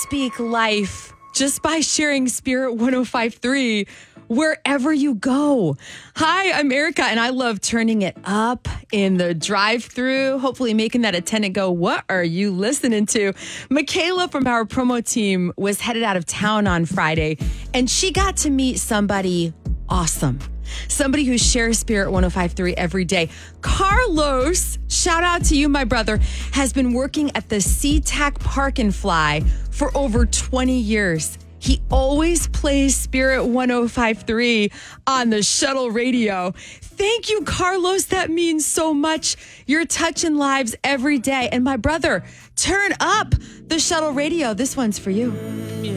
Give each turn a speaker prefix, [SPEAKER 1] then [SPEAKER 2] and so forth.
[SPEAKER 1] speak life just by sharing Spirit 105.3 wherever you go. Hi, I'm Erica, and I love turning it up in the drive-thru, hopefully making that attendant go, what are you listening to? Michaela from our promo team was headed out of town on Friday, and she got to meet somebody awesome. Somebody who shares Spirit 105.3 every day. Carlos, shout out to you, my brother, has been working at the SeaTac Park and Fly for over 20 years. He always plays Spirit 105.3 on the shuttle radio. Thank you, Carlos. That means so much. You're touching lives every day. And my brother, turn up the shuttle radio. This one's for you.